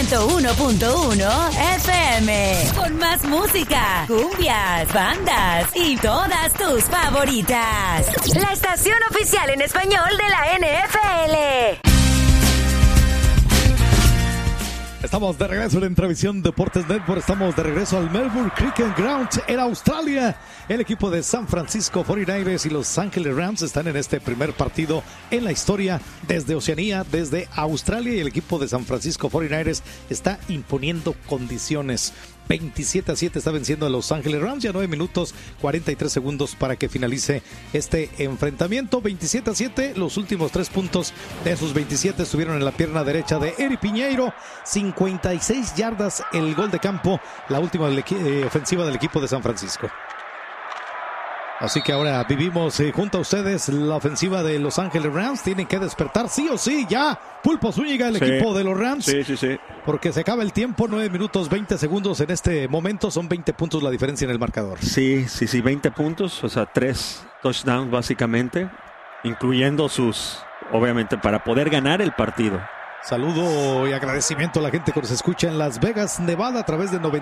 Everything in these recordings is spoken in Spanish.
101.1 FM. Con más música, cumbias, bandas y todas tus favoritas. La estación oficial en español de la NFL. Estamos de regreso en Entrevisión Deportes Network. Estamos de regreso al Melbourne Cricket Ground en Australia. El equipo de San Francisco 49ers y Los Ángeles Rams están en este primer partido en la historia desde Oceanía, desde Australia. Y el equipo de San Francisco 49ers está imponiendo condiciones. 27-7 está venciendo a Los Ángeles Rams. Ya 9 minutos 43 segundos para que finalice este enfrentamiento. 27-7, los últimos 3 puntos de esos 27 estuvieron en la pierna derecha de Eri Piñeiro. 56 yardas el gol de campo, la última ofensiva del equipo de San Francisco. Así que ahora vivimos junto a ustedes la ofensiva de Los Ángeles Rams. Tienen que despertar sí o sí ya. Pulpo Zúñiga, el equipo de los Rams. Sí. Porque se acaba el tiempo, 9 minutos 20 segundos en este momento. Son 20 puntos la diferencia en el marcador. Sí, 20 puntos, o sea, 3 touchdowns básicamente, incluyendo obviamente, para poder ganar el partido. Saludo y agradecimiento a la gente que nos escucha en Las Vegas, Nevada, a través de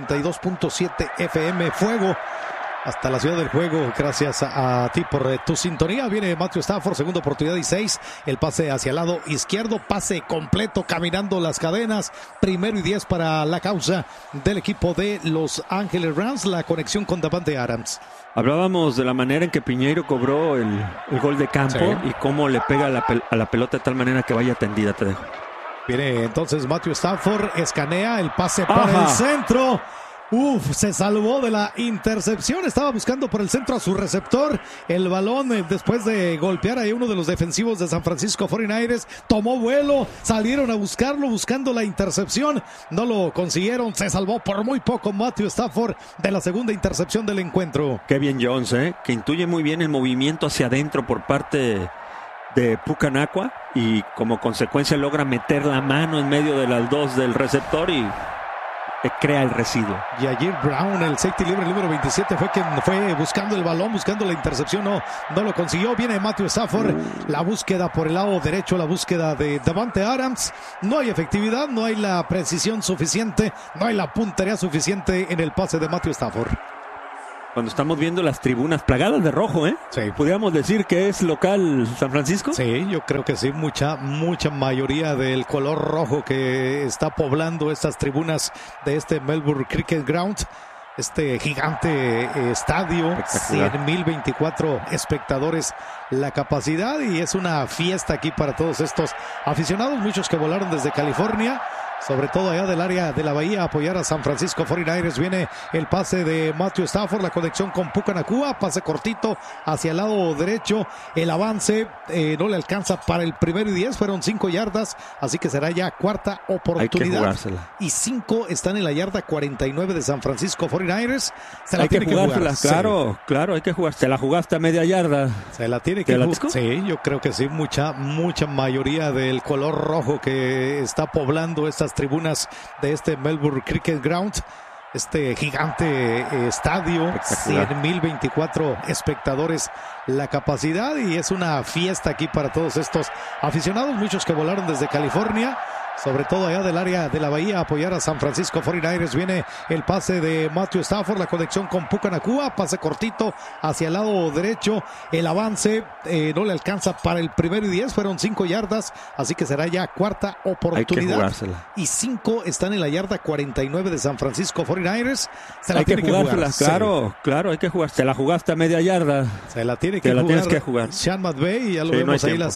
92.7 FM Fuego. Hasta la ciudad del juego, gracias a ti por tu sintonía. Viene Matthew Stafford, segunda oportunidad y 6. El pase hacia el lado izquierdo, pase completo, caminando las cadenas. 1º y 10 para la causa del equipo de Los Ángeles Rams. La conexión con Davante Adams. Hablábamos de la manera en que Piñeiro cobró el gol de campo y cómo le pega a la pelota de tal manera que vaya tendida, te dejo. Viene entonces Matthew Stafford, escanea el pase por el centro. Se salvó de la intercepción. Estaba buscando por el centro a su receptor. El balón, después de golpear a uno de los defensivos de San Francisco 49ers, tomó vuelo. Salieron a buscarlo, buscando la intercepción. No lo consiguieron. Se salvó por muy poco Matthew Stafford de la segunda intercepción del encuentro. Kevin Jones, que intuye muy bien el movimiento hacia adentro por parte de Pucanacua. Y como consecuencia logra meter la mano en medio de las dos del receptor y crea el residuo. Yair Brown, el safety libre número 27, fue quien fue buscando el balón, buscando la intercepción. No lo consiguió. Viene Matthew Stafford. La búsqueda por el lado derecho, la búsqueda de Davante Adams. No hay efectividad, no hay la precisión suficiente, no hay la puntería suficiente en el pase de Matthew Stafford. Cuando estamos viendo las tribunas plagadas de rojo, Sí. ¿Podríamos decir que es local San Francisco? Sí, yo creo que sí, mucha mayoría del color rojo que está poblando estas tribunas de este Melbourne Cricket Ground. Este gigante estadio, 100,024 espectadores la capacidad, y es una fiesta aquí para todos estos aficionados, muchos que volaron desde California, sobre todo allá del área de la bahía, a apoyar a San Francisco 49ers. Viene el pase de Matthew Stafford, la conexión con Pucanacua, pase cortito hacia el lado derecho, el avance no le alcanza para el 1º y 10, fueron 5 yardas, así que será ya cuarta oportunidad. Hay que jugársela. Y 5 están en la yarda 49 de San Francisco 49ers. Hay que jugársela, claro, hay que jugar. Te la jugaste a media yarda. Se la tiene que jugar. Sí, yo creo que sí, mucha mayoría del color rojo que está poblando estas tribunas de este Melbourne Cricket Ground. Este gigante estadio, 100,024 espectadores la capacidad, y es una fiesta aquí para todos estos aficionados, muchos que volaron desde California, sobre todo allá del área de la bahía, a apoyar a San Francisco 49ers. Viene el pase de Matthew Stafford, la conexión con Pucanacua, pase cortito hacia el lado derecho, el avance no le alcanza para el 1º y 10, fueron 5 yardas, así que será ya cuarta oportunidad. Hay que jugársela. Y 5 están en la yarda 49 de San Francisco 49ers. Hay que jugársela, claro, hay que jugar. Te la jugaste a media yarda. Se la tiene que jugar. Tienes que jugar. Sean McVay, ya lo vemos ahí, las